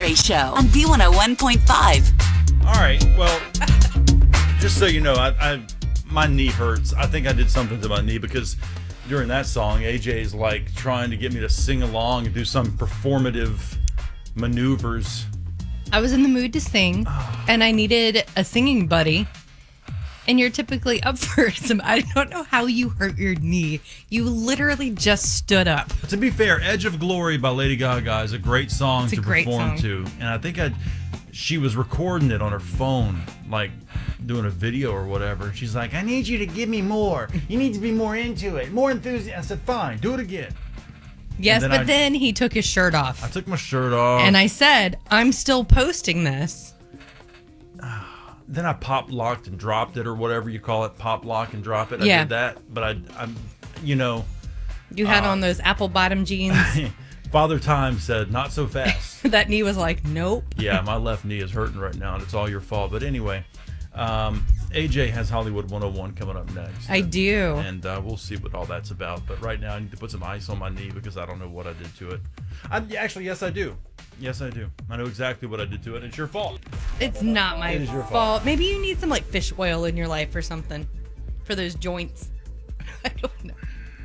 Gray Show on B101.5. All right. Well, just so you know, my knee hurts. I think I did something to my knee because during that song, AJ's like trying to get me to sing along and do some performative maneuvers. I was in the mood to sing, and I needed a singing buddy. And you're typically up for some. I don't know how you hurt your knee. You literally just stood up. To be fair, "Edge of Glory" by Lady Gaga is a great song to perform to, and I think she was recording it on her phone, like doing a video or whatever. She's like, "I need you to give me more. You need to be more into it, more enthusiastic." I said, "Fine, do it again." Yes, but then he took his shirt off. I took my shirt off, and I said, "I'm still posting this." Then I pop locked and dropped it, or whatever you call it, pop lock and drop it. I did that, but I'm, you had on those apple bottom jeans. Father Time said, "Not so fast." That knee was like, nope. Yeah, my left knee is hurting right now, and it's all your fault. But anyway, AJ has Hollywood 101 coming up next. I do. And we'll see what all that's about. But right now, I need to put some ice on my knee because I don't know what I did to it. Actually, yes, I do. Yes, I do. I know exactly what I did to it. It's your fault. It's not my It is your fault. Maybe you need some like fish oil in your life or something for those joints. I don't know.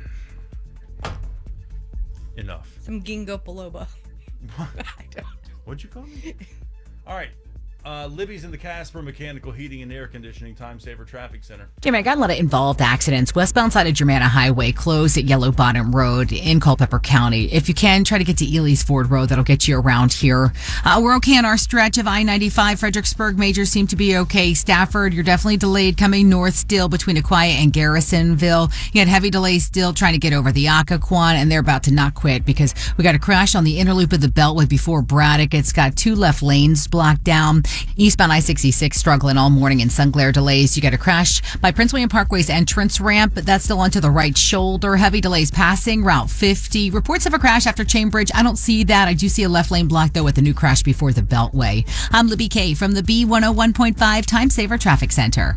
Enough. Some ginkgo biloba. What? I don't know. What'd you call me? All right. Libby's in the Casper Mechanical Heating and Air Conditioning Time Saver Traffic Center. Jimmy, I got a lot of involved accidents. Westbound side of Germanna Highway closed at Yellow Bottom Road in Culpeper County. If you can, try to get to Ely's Ford Road. That'll get you around here. We're okay on our stretch of I-95. Fredericksburg majors seem to be okay. Stafford, you're definitely delayed coming north still between Aquia and Garrisonville. You had heavy delays still trying to get over the Occoquan, and they're about to not quit because we got a crash on the inner loop of the Beltway before Braddock. It's got 2 left lanes blocked down. Eastbound I-66 struggling all morning in sun glare delays. You got a crash by Prince William Parkway's entrance ramp, but that's still onto the right shoulder. Heavy delays passing Route 50. Reports of a crash after Chainbridge. I don't see that. I do see a left lane blocked, though, with the new crash before the Beltway. I'm Libby K from the B101.5 Time Saver Traffic Center.